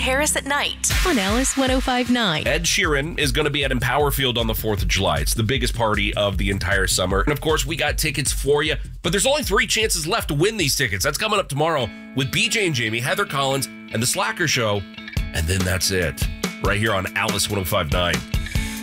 Paris at Night on Alice 105.9. Ed Sheeran is going to be at Empower Field on the 4th of July. It's the biggest party of the entire summer. And of course, we got tickets for you, but there's only 3 chances left to win these tickets. That's coming up tomorrow with BJ and Jamie, Heather Collins, and The Slacker Show. And then that's it. Right here on Alice 105.9.